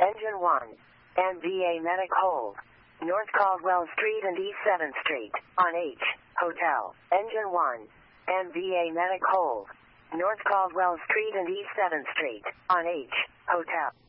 Engine 1. MVA Medic hold. North Caldwell Street and East 7th Street, on H, Hotel. Engine 1. MVA Medic hold. North Caldwell Street and East 7th Street, on H, Hotel.